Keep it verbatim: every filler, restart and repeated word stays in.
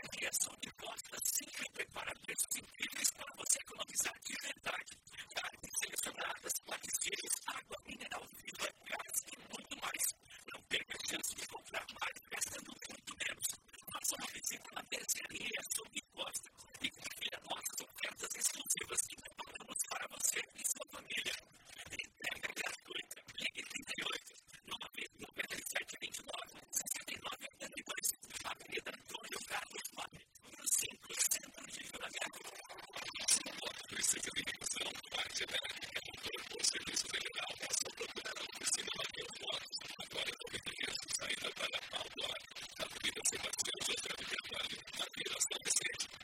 criação de postas sempre prepara preços incríveis para você economizar de verdade. Carnes selecionadas, laticínios, água mineral viva, gás e muito mais. Não perca a chance de comprar mais gastando muito menos. Faça uma visita na mercearia sob Costa e confira nossas ofertas exclusivas que preparamos para você e sua família. Entrega gratuita. Ligue trinta e oito, noventa e sete, vinte e nove, sessenta e nove, oitenta e dois. Avenida Antônio Carlos Mate, número cinco, Centro de Juramento. Precisa de ligação, parte da